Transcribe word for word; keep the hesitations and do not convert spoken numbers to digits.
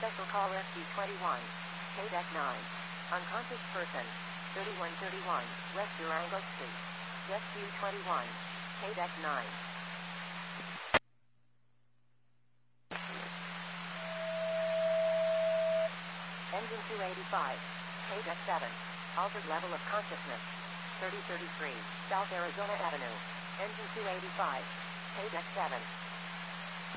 Special call Rescue twenty-one. K-Deck nine. Unconscious person. thirty-one thirty-one, West Durango Street. Rescue twenty-one. K-Deck nine. Engine two eighty-five. K-Deck seven. Altered level of consciousness. thirty thirty-three, South Arizona Avenue. Engine two eighty-five. K-Deck seven.